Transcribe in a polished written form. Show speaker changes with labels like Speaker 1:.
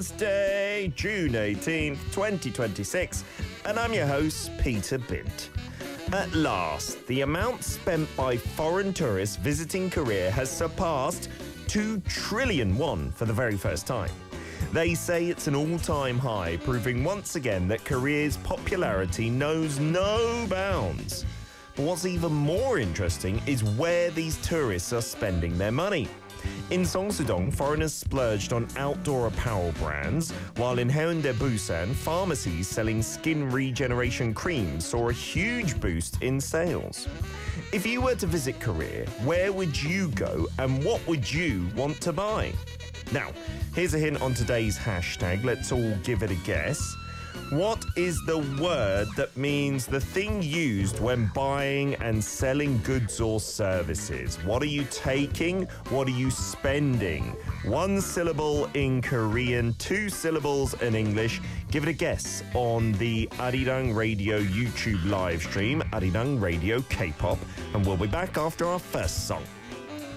Speaker 1: Thursday, June 18th, 2026, and I'm your host, Peter Bint. At last, the amount spent by foreign tourists visiting Korea has surpassed 2 trillion won for the very first time. They say it's an all-time high, proving once again that Korea's popularity knows no bounds. But what's even more interesting is where these tourists are spending their money. In Seongsu-dong, foreigners splurged on outdoor apparel brands, while in Haeundae, Busan, pharmacies selling skin regeneration creams saw a huge boost in sales. If you were to visit Korea, where would you go and what would you want to buy? Now, here's a hint on today's hashtag. Let's all give it a guess. What is the word that means the thing used when buying and selling goods or services? What are you taking? What are you spending? 1 syllable in Korean, 2 syllables in English. Give it a guess on the Arirang Radio YouTube live stream, Arirang Radio K-pop, and we'll be back after our first song.